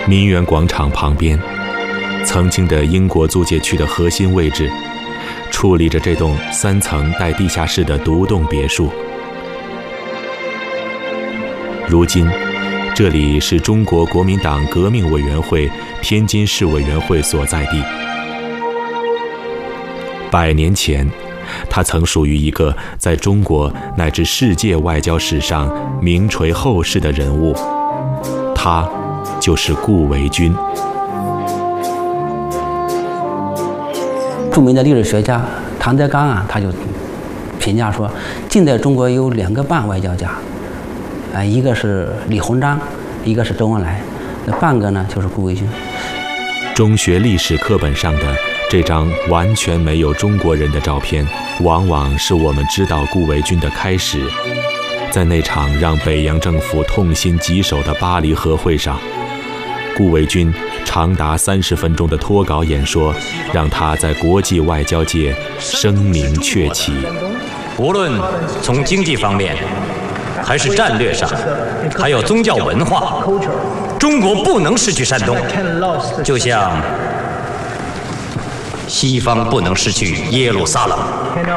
民园广场旁边，曾经的英国租界区的核心位置，矗立着这栋3层带地下室的独栋别墅。如今，这里是中国国民党革命委员会天津市委员会所在地。100年前，它曾属于一个在中国乃至世界外交史上名垂后世的人物，他就是顾维钧。 著名的历史学家唐德刚他就评价说，近代中国有2个半外交家，一个是李鸿章，一个是周恩来，那半个呢就是顾维钧。 中学历史课本上的这张完全没有中国人的照片，往往是我们知道顾维钧的开始。在那场让北洋政府痛心疾首的巴黎和会上，顾维钧长达30分钟的脱稿演说，让他在国际外交界声名鹊起。 无论从经济方面，还是战略上，还有宗教文化，中国不能失去山东，就像西方不能失去耶路撒冷。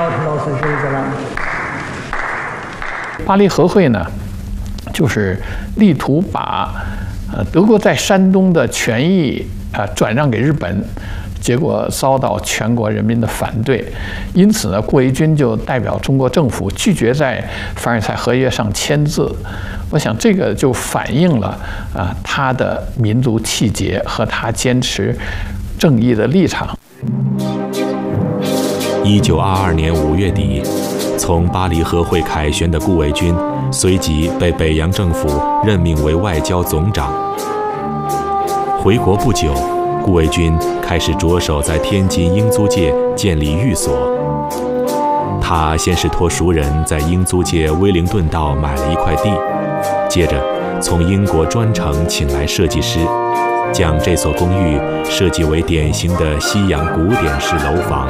巴黎和会呢，就是力图把德国在山东的权益转让给日本，结果遭到全国人民的反对，因此呢，顾维钧就代表中国政府拒绝在凡尔赛合约上签字。我想这个就反映了他的民族气节和他坚持正义的立场。 1922年5月底，从巴黎和会凯旋的顾维钧随即被北洋政府任命为外交总长。回国不久，顾维钧开始着手在天津英租界建立寓所。他先是托熟人在英租界威灵顿道买了一块地，接着从英国专程请来设计师，将这所公寓设计为典型的西洋古典式楼房。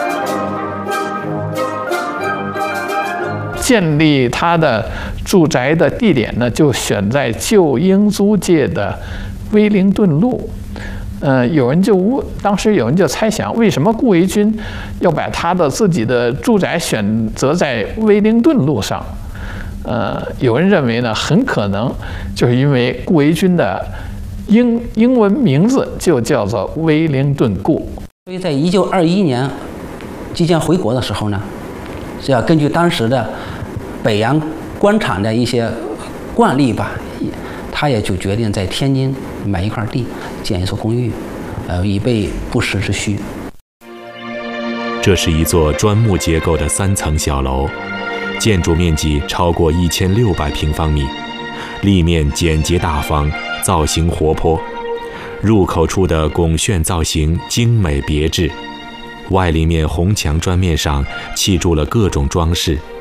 建立他的住宅的地点呢，就选在旧英租界的威灵顿路。当时有人就猜想，为什么顾维钧要把他的自己的住宅选择在威灵顿路上？有人认为呢，很可能就是因为顾维钧的英文名字就叫做威灵顿顾。 所以在1921年即将回国的时候呢，是要根据当时的北洋官场的一些惯例吧，他也就决定在天津买一块地，建一所公寓，以备不时之需。 这是一座砖木结构的3层小楼，建筑面积超过1600平方米，立面简洁大方，造型活泼。入口处的拱券造型精美别致，外立面红墙砖面上砌筑了各种装饰，